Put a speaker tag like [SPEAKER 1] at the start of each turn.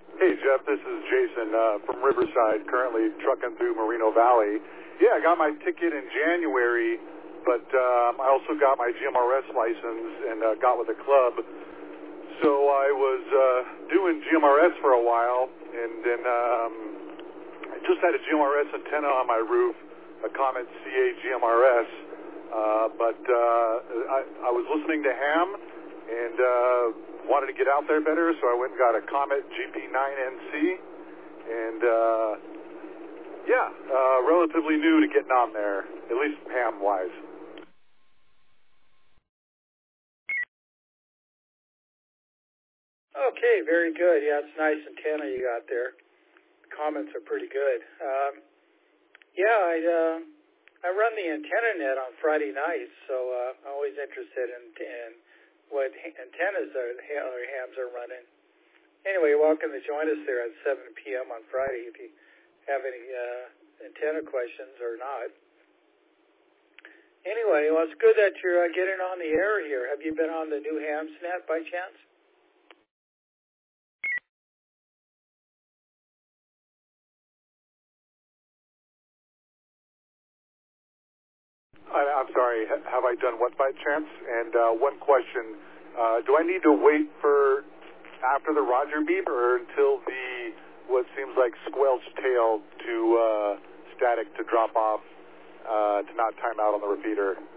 [SPEAKER 1] Hey, Jeff, this is Jason from Riverside, currently trucking through Moreno Valley. Yeah, I got my ticket in January, but I also got my GMRS license and got with the club. So I was doing GMRS for a while, and then I just had a GMRS antenna on my roof, a Comet CA GMRS, but I was listening to Ham and wanted to get out there better, so I went and got a Comet GP9NC, and relatively new to getting on there, at least ham-wise.
[SPEAKER 2] Okay, very good. Yeah, it's a nice antenna you got there. The comments are pretty good. I run the antenna net on Friday nights, so I'm always interested in what antennas our hams are running. Anyway, you're welcome to join us there at 7 p.m. on Friday if you have any antenna questions or not. Anyway, well, it's good that you're getting on the air here. Have you been on the new hams net by chance?
[SPEAKER 1] I'm sorry, have I done what by chance? And one question, do I need to wait for after the Roger beep or until the what seems like squelch tail to static to drop off to not time out on the repeater?